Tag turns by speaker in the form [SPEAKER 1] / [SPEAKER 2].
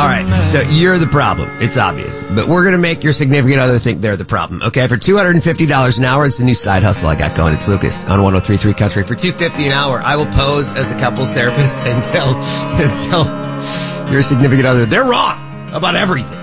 [SPEAKER 1] All right, so you're the problem. It's obvious. But we're going to make your significant other think they're the problem. Okay, for $250 an hour, it's a new side hustle I got going. It's Lucas on 103.3 Country. For $250 an hour, I will pose as a couples therapist and tell your significant other they're wrong about everything.